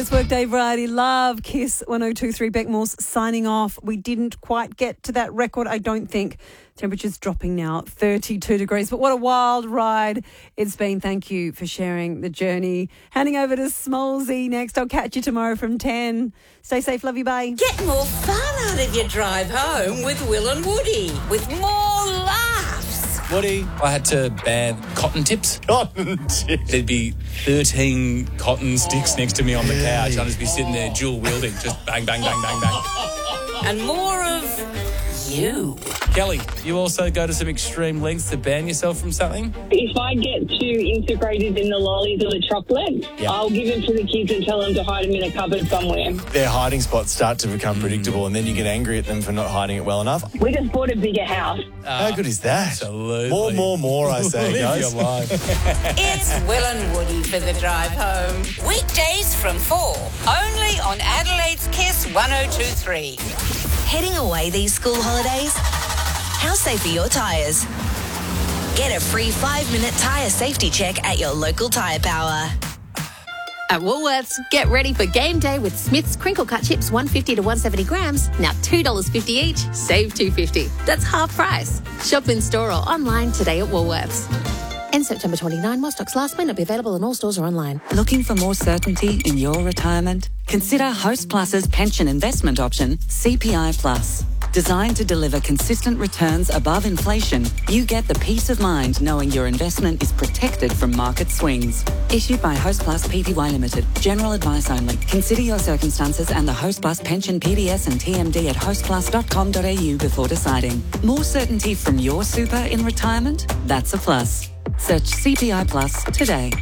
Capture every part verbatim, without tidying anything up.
latest Workday Variety. Love Kiss one oh two point three. Beck Morse signing off. We didn't quite get to that record, I don't think. Temperature's dropping now, thirty-two degrees. But what a wild ride it's been. Thank you for sharing the journey. Handing over to Smolsey next. I'll catch you tomorrow from ten. Stay safe. Love you. Bye. Get more fun out of your drive home with Will and Woody. With more laughs. Woody, I had to ban cotton tips. Cotton tips. There'd be thirteen cotton sticks next to me on the couch. I'd just be sitting there dual wielding, just bang, bang, bang, bang, bang. And more of you. Kelly, you also go to some extreme lengths to ban yourself from something? If I get too integrated in the lollies or the chocolate, Yeah. I'll give them to the kids and tell them to hide them in a cupboard somewhere. Their hiding spots start to become predictable, and then you get angry at them for not hiding it well enough. We just bought a bigger house. How good is that? Absolutely. More, more, more, I say, Live guys. your life. It's Will and Woody for the drive home. Weekdays from four. Only on Adelaide's Kiss one oh two point three. Heading away these school holidays? How safe are your tyres? Get a free five-minute tyre safety check at your local Tyre Power. At Woolworths, get ready for game day with Smith's crinkle cut chips, one fifty to one seventy grams, now two dollars fifty each, save two fifty. That's half price. Shop in store or online today at Woolworths. End September twenty-ninth, while stocks last, may not be available in all stores or online. Looking for more certainty in your retirement? Consider Host Plus's pension investment option, C P I Plus. Designed to deliver consistent returns above inflation, you get the peace of mind knowing your investment is protected from market swings. Issued by Host Plus Pty Limited. General advice only. Consider your circumstances and the Host Plus pension P D S and T M D at host plus dot com dot a u before deciding. More certainty from your super in retirement? That's a plus. Search C P I Plus today.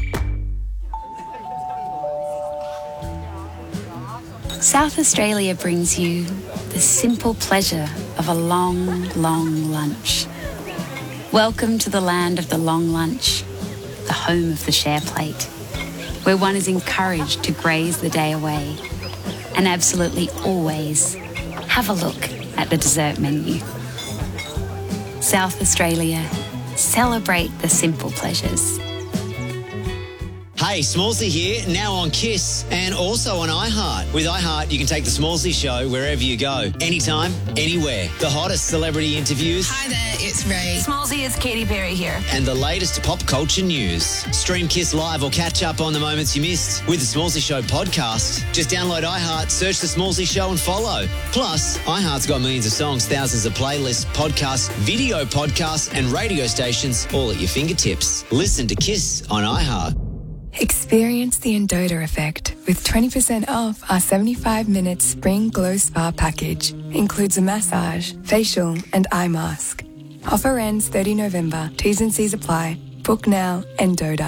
South Australia brings you the simple pleasure of a long, long lunch. Welcome to the land of the long lunch, the home of the share plate, where one is encouraged to graze the day away and absolutely always have a look at the dessert menu. South Australia, celebrate the simple pleasures. Hey, Smallsy here, now on Kiss and also on iHeart. With iHeart, you can take the Smallsy show wherever you go, anytime, anywhere. The hottest celebrity interviews. Hi there, it's Ray. Smallsy, it's Katy Perry here. And the latest pop culture news. Stream Kiss live or catch up on the moments you missed with the Smallsy Show podcast. Just download iHeart, search the Smallsy Show and follow. Plus, iHeart's got millions of songs, thousands of playlists, podcasts, video podcasts and radio stations all at your fingertips. Listen to Kiss on iHeart. Experience the Endota effect with twenty percent off our seventy-five minute Spring Glow Spa package. Includes a massage, facial and eye mask. Offer ends thirtieth of November. T's and C's apply. Book now, Endota.